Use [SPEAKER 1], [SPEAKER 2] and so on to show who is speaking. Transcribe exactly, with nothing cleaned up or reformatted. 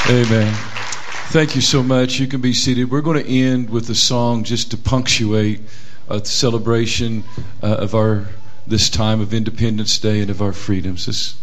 [SPEAKER 1] Amen. Thank you so much. You can be seated. We're going to end with a song just to punctuate a celebration uh, of our this time of Independence Day and of our freedoms. This